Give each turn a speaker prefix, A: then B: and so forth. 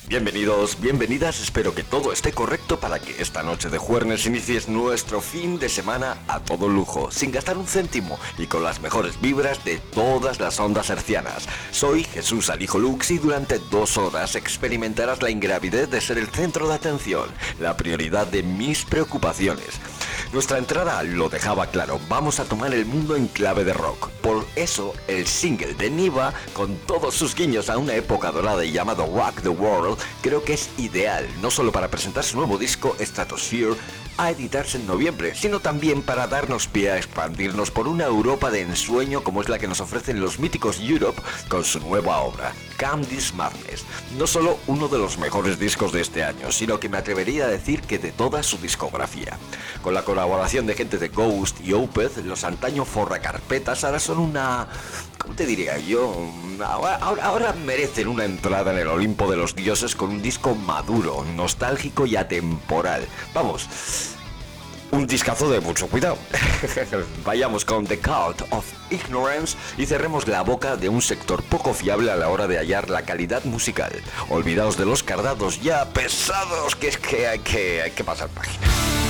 A: Bienvenidos, bienvenidas, espero que todo esté correcto para que esta noche de jueves inicies nuestro fin de semana a todo lujo, sin gastar un céntimo y con las mejores vibras de todas las ondas hercianas. Soy Jesús Alijo Lux y durante 2 horas experimentarás la ingravidez de ser el centro de atención, la prioridad de mis preocupaciones. Nuestra entrada lo dejaba claro, vamos a tomar el mundo en clave de rock. Por eso, el single de Niva, con todos sus guiños a una época dorada y llamado Rock the World, creo que es ideal, no solo para presentar su nuevo disco Stratosphere, a editarse en noviembre, sino también para darnos pie a expandirnos por una Europa de ensueño como es la que nos ofrecen los míticos Europe con su nueva obra, Calm This Madness. No solo uno de los mejores discos de este año, sino que me atrevería a decir que de toda su discografía. Con la colaboración de gente de Ghost y Opeth, los antaño forracarpetas ahora son una... ¿Cómo te diría yo? Ahora merecen una entrada en el Olimpo de los dioses con un disco maduro, nostálgico y atemporal. Vamos, un discazo de mucho cuidado. Vayamos con The Cult of Ignorance y cerremos la boca de un sector poco fiable a la hora de hallar la calidad musical. Olvidaos de los cardados ya pesados, que es que hay que pasar página.